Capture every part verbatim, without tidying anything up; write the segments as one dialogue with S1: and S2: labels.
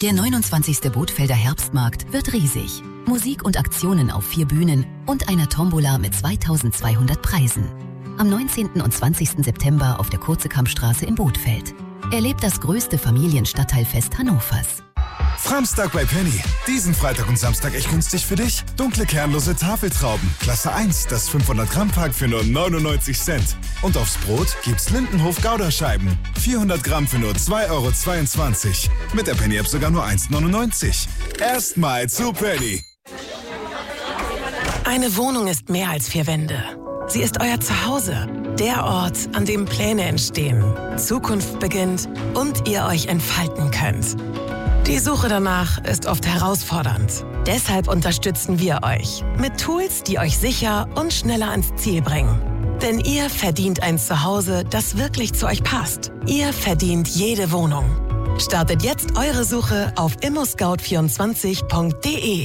S1: Der neunundzwanzigste Bothfelder Herbstmarkt wird riesig. Musik und Aktionen auf vier Bühnen und einer Tombola mit zweitausendzweihundert Preisen. Am neunzehnten und zwanzigsten September auf der Kurzekampstraße in Bothfeld. Erlebt das größte Familienstadtteilfest Hannovers.
S2: Framstag bei Penny. Diesen Freitag und Samstag echt günstig für dich. Dunkle kernlose Tafeltrauben. Klasse eins, das fünfhundert Gramm Pack für nur neunundneunzig Cent. Und aufs Brot gibt's Lindenhof Gouda-Scheiben. vierhundert Gramm für nur zwei Euro zweiundzwanzig. Mit der Penny-App sogar nur eins neunundneunzig. Erstmal zu Penny.
S3: Eine Wohnung ist mehr als vier Wände. Sie ist euer Zuhause. Der Ort, an dem Pläne entstehen, Zukunft beginnt und ihr euch entfalten könnt. Die Suche danach ist oft herausfordernd. Deshalb unterstützen wir euch mit Tools, die euch sicher und schneller ans Ziel bringen. Denn ihr verdient ein Zuhause, das wirklich zu euch passt. Ihr verdient jede Wohnung. Startet jetzt eure Suche auf immo scout vierundzwanzig punkt de.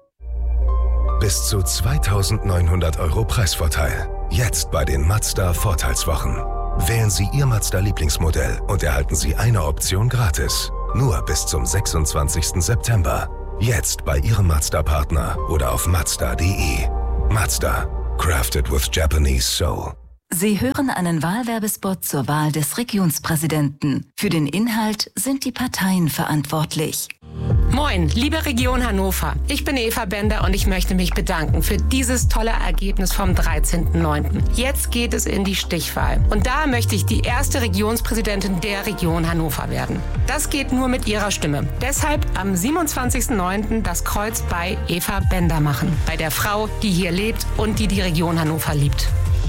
S4: Bis zu zweitausendneunhundert Euro Preisvorteil. Jetzt bei den Mazda Vorteilswochen. Wählen Sie Ihr Mazda-Lieblingsmodell und erhalten Sie eine Option gratis. Nur bis zum sechsundzwanzigsten September. Jetzt bei Ihrem Mazda-Partner oder auf mazda punkt de. Mazda. Crafted with Japanese Soul.
S5: Sie hören einen Wahlwerbespot zur Wahl des Regionspräsidenten. Für den Inhalt sind die Parteien verantwortlich.
S3: Moin, liebe Region Hannover. Ich bin Eva Bender und ich möchte mich bedanken für dieses tolle Ergebnis vom dreizehnten neunten Jetzt geht es in die Stichwahl. Und da möchte ich die erste Regionspräsidentin der Region Hannover werden. Das geht nur mit Ihrer Stimme. Deshalb am siebenundzwanzigsten neunten das Kreuz bei Eva Bender machen. Bei der Frau, die hier lebt und die die Region Hannover liebt.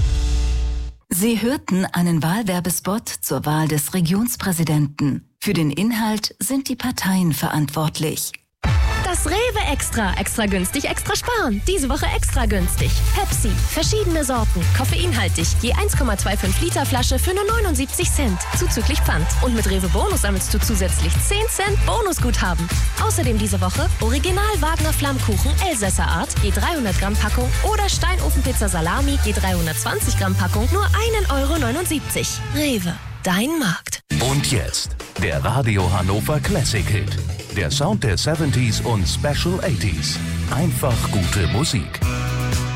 S5: Sie hörten einen Wahlwerbespot zur Wahl des Regionspräsidenten. Für den Inhalt sind die Parteien verantwortlich.
S6: Das Rewe Extra. Extra günstig, extra sparen. Diese Woche extra günstig. Pepsi. Verschiedene Sorten. Koffeinhaltig. Je eins Komma fünfundzwanzig Liter Flasche für nur neunundsiebzig Cent. Zuzüglich Pfand. Und mit Rewe Bonus sammelst du zusätzlich zehn Cent Bonusguthaben. Außerdem diese Woche Original Wagner Flammkuchen Elsässer Art. Je dreihundert Gramm Packung. Oder Steinofenpizza Salami. Je dreihundertzwanzig Gramm Packung. Nur ein Euro neunundsiebzig. Rewe. Dein Markt.
S7: Und jetzt der Radio Hannover Classic Hit. Der Sound der siebziger und Special achtziger. Einfach gute Musik.